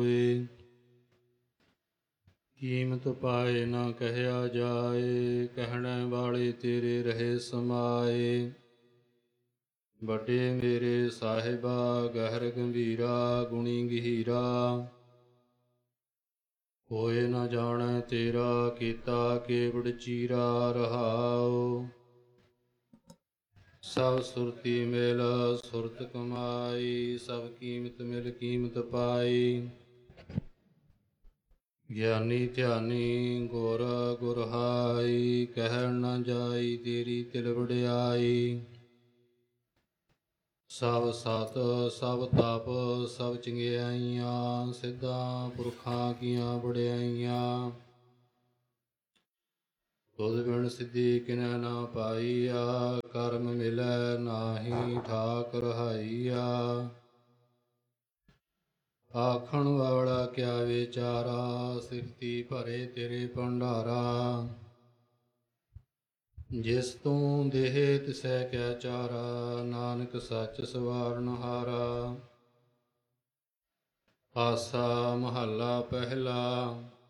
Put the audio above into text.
ਹੋਏ। ਕੀਮਤ ਪਾਏ ਨਾ ਕਹਿਆ ਜਾਏ, ਕਹਿਣੇ ਵਾਲੇ ਤੇਰੇ ਰਹੇ ਸਮਾਏ। ਵੱਡੇ ਮੇਰੇ ਸਾਹਿਬਾ ਗਹਿਰ ਗੰਭੀਰਾ, ਗੁਣੀ ਗਹੀਰਾ। ਹੋਏ ਨਾ ਜਾਣੈ ਤੇਰਾ, ਕੀਤਾ ਕੇਵੜ ਚੀਰਾ ਰਹਾਉ। ਸਭ ਸੁਰਤੀ ਮਿਲ ਸੁਰਤ ਕਮਾਈ, ਸਭ ਕੀਮਤ ਮਿਲ ਕੀਮਤ ਪਾਈ। ਗਿਆਨੀ ਧਿਆਨੀ ਗੁਰ ਗੁਰਹਾਈ, ਕਹਿਣ ਨਾ ਜਾਈ ਤੇਰੀ ਤਿਲ ਵਡਿਆਈ। ਸਭ ਸਤ ਸਭ ਤਪ ਸਭ ਚੰਗਿਆਈਆਂ, ਸਿੱਧਾਂ ਪੁਰਖਾਂ ਕੀਆਂ ਵਡਿਆਈਆਂ। ਤੁਧ ਬਿਨ ਸਿੱਧੀ ਕਿਨੈ ਨਾ ਪਾਈਆ, ਕਰਮ ਮਿਲੈ ਨਾਹੀ ਠਾਕ ਰਹਾਈਆ। ਆਖਣ ਵਾਲਾ ਕਿਆ ਵਿਚਾਰਾ, ਸਿਰਤੀ ਭਰੇ ਤੇਰੇ ਭੰਡਾਰਾ। ਜਿਸ ਤੂੰ ਦੇਹ ਤਿਸੈ ਕਿਆ ਚਾਰਾ, ਨਾਨਕ ਸੱਚ ਸਵਾਰਨ ਹਾਰਾ। ਆਸਾ ਮਹੱਲਾ ਪਹਿਲਾ।